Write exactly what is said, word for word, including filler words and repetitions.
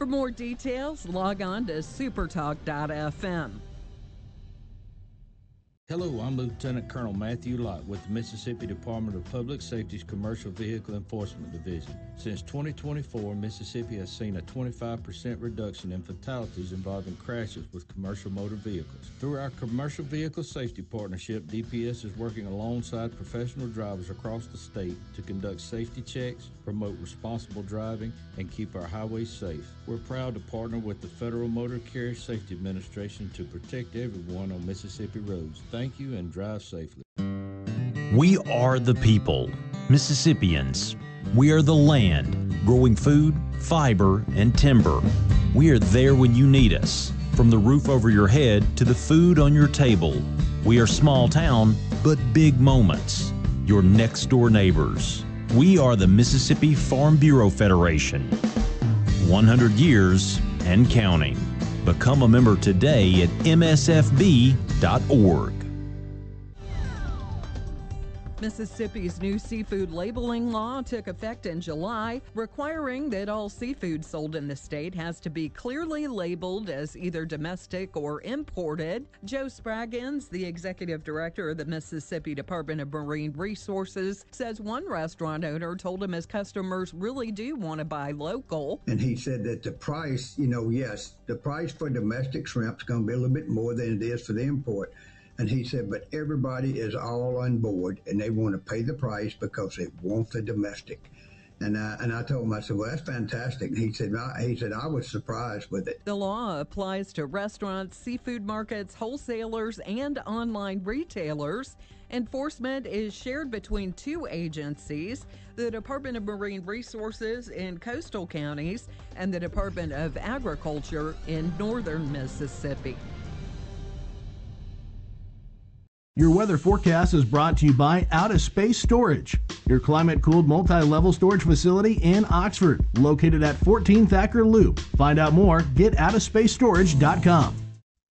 For more details, log on to supertalk dot f m. Hello, I'm Lieutenant Colonel Matthew Lott with the Mississippi Department of Public Safety's Commercial Vehicle Enforcement Division. Since twenty twenty-four, Mississippi has seen a twenty-five percent reduction in fatalities involving crashes with commercial motor vehicles. Through our Commercial Vehicle Safety Partnership, D P S is working alongside professional drivers across the state to conduct safety checks, promote responsible driving, and keep our highways safe. We're proud to partner with the Federal Motor Carrier Safety Administration to protect everyone on Mississippi roads. Thank you and drive safely. We are the people, Mississippians. We are the land, growing food, fiber, and timber. We are there when you need us, from the roof over your head to the food on your table. We are small town, but big moments. Your next door neighbors. We are the Mississippi Farm Bureau Federation. one hundred years and counting. Become a member today at m s f b dot org. Mississippi's new seafood labeling law took effect in July, requiring that all seafood sold in the state has to be clearly labeled as either domestic or imported. Joe Spraggins, the executive director of the Mississippi Department of Marine Resources, says one restaurant owner told him his customers really do want to buy local. And he said that the price, you know, yes, the price for domestic shrimp is going to be a little bit more than it is for the import. And he said, but everybody is all on board and they want to pay the price because they want the domestic. And I, and I told him, I said, well, that's fantastic. And he said, I, he said, I was surprised with it. The law applies to restaurants, seafood markets, wholesalers, and online retailers. Enforcement is shared between two agencies, the Department of Marine Resources in coastal counties and the Department of Agriculture in northern Mississippi. Your weather forecast is brought to you by Out of Space Storage, your climate-cooled multi-level storage facility in Oxford, located at fourteen Thacker Loop. Find out more, get out of space storage dot com.